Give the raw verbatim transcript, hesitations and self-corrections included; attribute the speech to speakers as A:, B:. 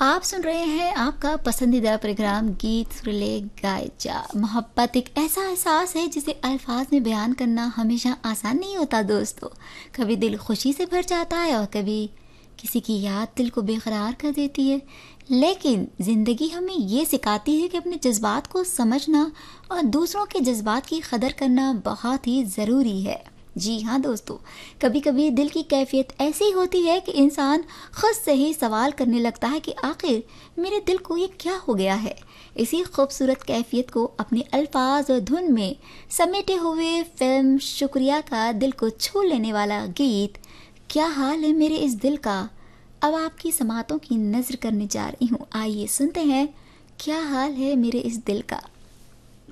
A: आप सुन रहे हैं आपका पसंदीदा प्रोग्राम गीत सुरीले गाए जा। मोहब्बत एक ऐसा एहसास है जिसे अल्फाज में बयान करना हमेशा आसान नहीं होता दोस्तों। कभी दिल खुशी से भर जाता है और कभी किसी की याद दिल को बेकरार कर देती है। लेकिन ज़िंदगी हमें ये सिखाती है कि अपने जज्बात को समझना और दूसरों के जज्बात की कदर करना बहुत ही ज़रूरी है। जी हाँ दोस्तों, कभी कभी दिल की कैफियत ऐसी होती है कि इंसान खुद से ही सवाल करने लगता है कि आखिर मेरे दिल को ये क्या हो गया है। इसी खूबसूरत कैफियत को अपने अल्फाज और धुन में समेटे हुए फिल्म शुक्रिया का दिल को छू लेने वाला गीत क्या हाल है मेरे इस दिल का अब आपकी समातों की नज़र करने जा रही हूँ। आइए सुनते हैं क्या हाल है मेरे इस दिल का।